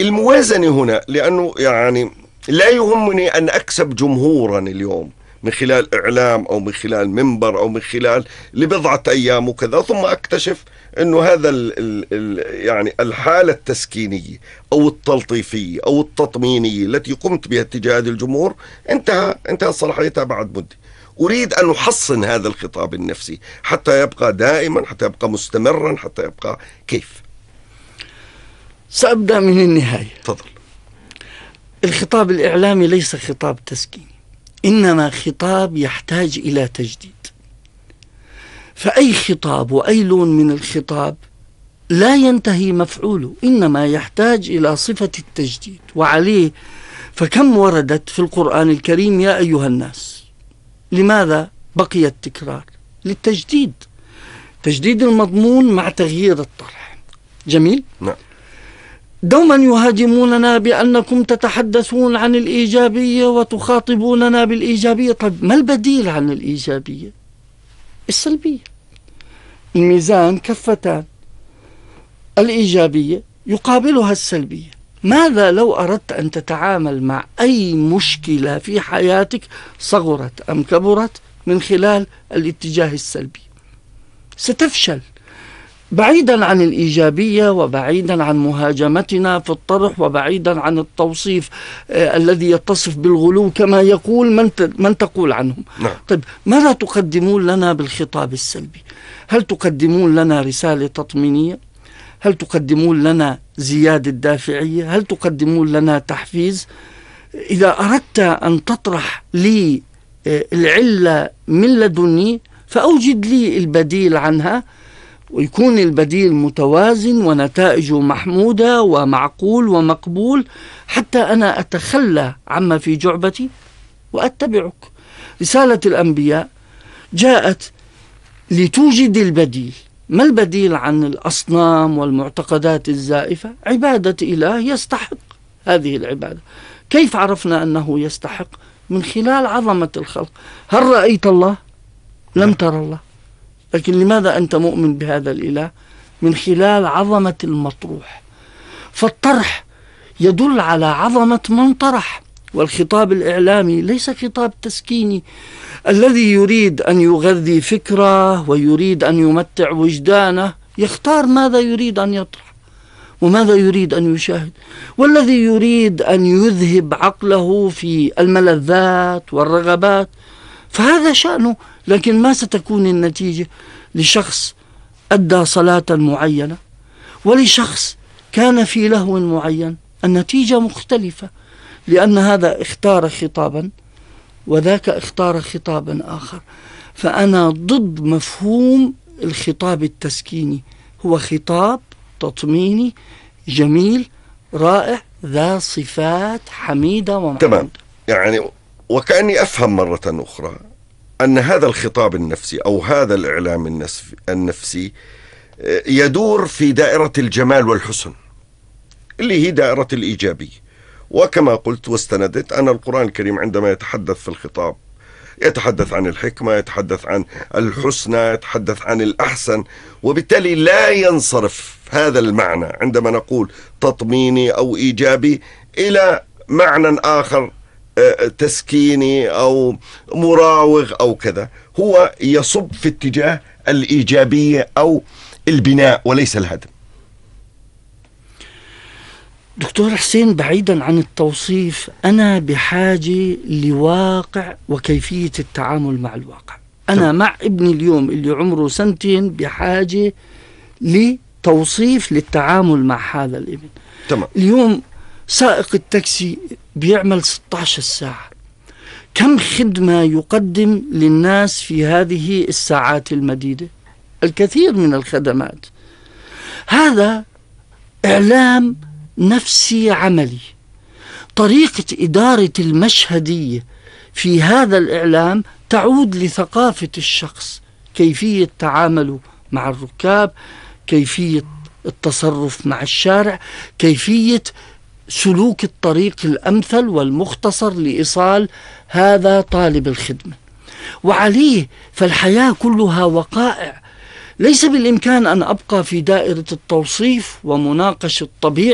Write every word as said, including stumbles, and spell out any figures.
الموازنة هنا، لأنه يعني لا يهمني أن أكسب جمهورا اليوم من خلال إعلام أو من خلال منبر أو من خلال لبضعة أيام وكذا، ثم أكتشف أنه هذا ال ال ال يعني الحالة التسكينية أو التلطيفية أو التطمينية التي قمت بها تجاه هذا الجمهور انتهى انتهى صلاحيتها بعد مدة. أريد أن أحصن هذا الخطاب النفسي حتى يبقى دائما، حتى يبقى مستمرا، حتى يبقى كيف. سأبدأ من النهاية. تفضل. الخطاب الإعلامي ليس خطاب تسكيني، إنما خطاب يحتاج إلى تجديد. فأي خطاب وأي لون من الخطاب لا ينتهي مفعوله، إنما يحتاج إلى صفة التجديد. وعليه فكم وردت في القرآن الكريم يا أيها الناس؟ لماذا بقي التكرار؟ للتجديد، تجديد المضمون مع تغيير الطرح. جميل؟ نعم. دوما يهاجموننا بأنكم تتحدثون عن الإيجابية وتخاطبوننا بالإيجابية. طيب ما البديل عن الإيجابية؟ السلبية. الميزان كفتان، الإيجابية يقابلها السلبية. ماذا لو أردت أن تتعامل مع أي مشكلة في حياتك صغرت أم كبرت من خلال الاتجاه السلبي؟ ستفشل. بعيدا عن الإيجابية وبعيدا عن مهاجمتنا في الطرح وبعيدا عن التوصيف آه الذي يتصف بالغلو كما يقول من, من تقول عنهم. نعم. طيب ماذا تقدمون لنا بالخطاب السلبي؟ هل تقدمون لنا رسالة تطمينية؟ هل تقدمون لنا زيادة دافعية؟ هل تقدمون لنا تحفيز؟ إذا أردت أن تطرح لي آه العلة من لدني فأوجد لي البديل عنها، ويكون البديل متوازن ونتائجه محمودة ومعقول ومقبول، حتى أنا أتخلى عما في جعبتي وأتبعك. رسالة الأنبياء جاءت لتوجد البديل. ما البديل عن الأصنام والمعتقدات الزائفة؟ عبادة إله يستحق هذه العبادة. كيف عرفنا أنه يستحق؟ من خلال عظمة الخلق. هل رأيت الله؟ لم تر الله. لكن لماذا أنت مؤمن بهذا الإله؟ من خلال عظمة المطروح. فالطرح يدل على عظمة من طرح. والخطاب الإعلامي ليس خطاب تسكيني الذي يريد أن يغذي فكره ويريد أن يمتع وجدانه، يختار ماذا يريد أن يطرح وماذا يريد أن يشاهد. والذي يريد أن يذهب عقله في الملذات والرغبات فهذا شأنه، لكن ما ستكون النتيجة لشخص أدى صلاة معينة ولشخص كان في لهو معين؟ النتيجة مختلفة، لأن هذا اختار خطابا وذاك اختار خطابا آخر. فأنا ضد مفهوم الخطاب التسكيني. هو خطاب تطميني جميل رائع ذا صفات حميدة ومحمودة. تمام. يعني وكأني أفهم مرة أخرى أن هذا الخطاب النفسي أو هذا الإعلام النفسي يدور في دائرة الجمال والحسن اللي هي دائرة الإيجابية. وكما قلت واستندت أن القرآن الكريم عندما يتحدث في الخطاب يتحدث عن الحكمة، يتحدث عن الحسنى، يتحدث عن الأحسن، وبالتالي لا ينصرف هذا المعنى عندما نقول تطميني أو إيجابي إلى معنى آخر تسكيني أو مراوغ أو كذا. هو يصب في اتجاه الإيجابية أو البناء وليس الهدم. دكتور حسين، بعيدا عن التوصيف، أنا بحاجة لواقع وكيفية التعامل مع الواقع. أنا طب. مع ابني اليوم اللي عمره سنتين بحاجة لتوصيف للتعامل مع هذا الابن. تمام. اليوم سائق التاكسي بيعمل ستة عشر ساعة، كم خدمة يقدم للناس في هذه الساعات المديدة؟ الكثير من الخدمات. هذا إعلام نفسي عملي. طريقة إدارة المشهدية في هذا الإعلام تعود لثقافة الشخص، كيفية تعامله مع الركاب، كيفية التصرف مع الشارع، كيفية سلوك الطريق الأمثل والمختصر لإيصال هذا طالب الخدمة. وعليه فالحياة كلها وقائع. ليس بالإمكان أن أبقى في دائرة التوصيف ومناقشة الطبيعة